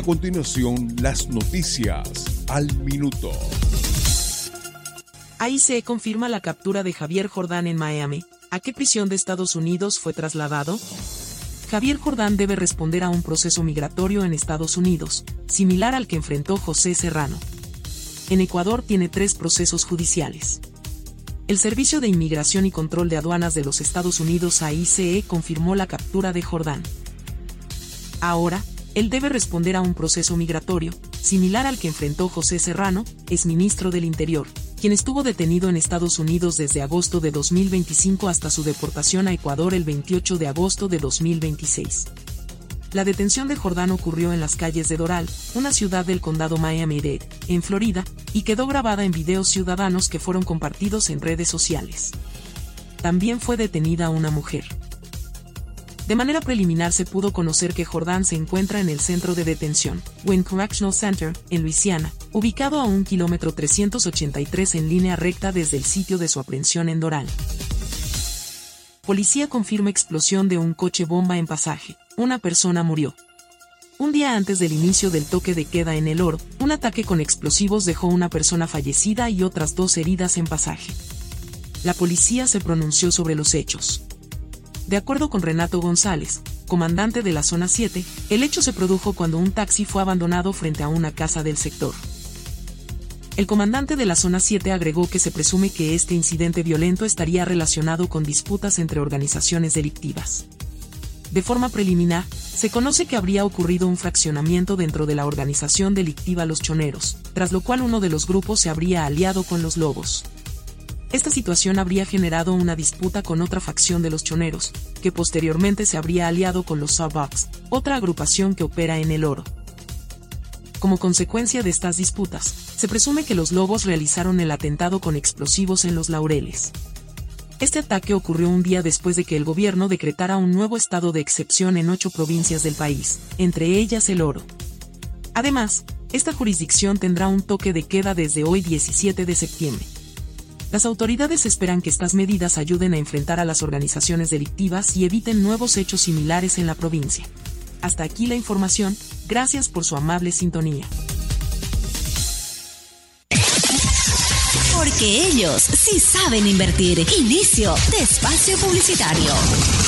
A continuación, las noticias al minuto. AICE confirma la captura de Javier Jordán en Miami. ¿A qué prisión de Estados Unidos fue trasladado? Javier Jordán debe responder a un proceso migratorio en Estados Unidos, similar al que enfrentó José Serrano. En Ecuador tiene 3 procesos judiciales. El Servicio de Inmigración y Control de Aduanas de los Estados Unidos AICE confirmó la captura de Jordán. Ahora, él debe responder a un proceso migratorio, similar al que enfrentó José Serrano, exministro del Interior, quien estuvo detenido en Estados Unidos desde agosto de 2025 hasta su deportación a Ecuador el 28 de agosto de 2026. La detención de Jordán ocurrió en las calles de Doral, una ciudad del condado Miami-Dade, en Florida, y quedó grabada en videos ciudadanos que fueron compartidos en redes sociales. También fue detenida una mujer. De manera preliminar se pudo conocer que Jordán se encuentra en el centro de detención, Wynn Correctional Center, en Luisiana, ubicado a 1 kilómetro 383 en línea recta desde el sitio de su aprehensión en Doral. Policía confirma explosión de un coche bomba en Pasaje. Una persona murió. Un día antes del inicio del toque de queda en El Oro, un ataque con explosivos dejó una persona fallecida y otras 2 heridas en Pasaje. La policía se pronunció sobre los hechos. De acuerdo con Renato González, comandante de la Zona 7, el hecho se produjo cuando un taxi fue abandonado frente a una casa del sector. El comandante de la Zona 7 agregó que se presume que este incidente violento estaría relacionado con disputas entre organizaciones delictivas. De forma preliminar, se conoce que habría ocurrido un fraccionamiento dentro de la organización delictiva Los Choneros, tras lo cual uno de los grupos se habría aliado con los Lobos. Esta situación habría generado una disputa con otra facción de los Choneros, que posteriormente se habría aliado con los Sawbucks, otra agrupación que opera en El Oro. Como consecuencia de estas disputas, se presume que los Lobos realizaron el atentado con explosivos en Los Laureles. Este ataque ocurrió un día después de que el gobierno decretara un nuevo estado de excepción en 8 provincias del país, entre ellas El Oro. Además, esta jurisdicción tendrá un toque de queda desde hoy 17 de septiembre. Las autoridades esperan que estas medidas ayuden a enfrentar a las organizaciones delictivas y eviten nuevos hechos similares en la provincia. Hasta aquí la información, gracias por su amable sintonía. Porque ellos sí saben invertir. Inicio de espacio publicitario.